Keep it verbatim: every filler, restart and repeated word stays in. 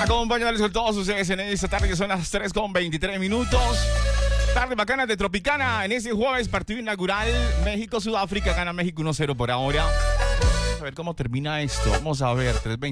Acompañándoles con todos ustedes en esta tarde que son las tres con veintitrés minutos. Tarde bacana de Tropicana en este jueves, partido inaugural. México-Sudáfrica, gana México uno cero por ahora. Vamos a ver cómo termina esto. Vamos a ver, tres veinte.